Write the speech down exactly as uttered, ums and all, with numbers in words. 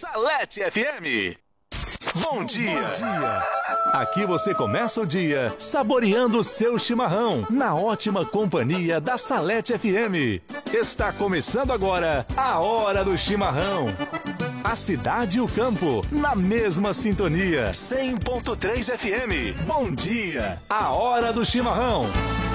Salete F M. Bom dia. Bom dia. Aqui você começa o dia saboreando o seu chimarrão na ótima companhia da Salete F M. Está começando agora a Hora do Chimarrão. A cidade e o campo na mesma sintonia. cem ponto três F M. Bom dia. A Hora do Chimarrão.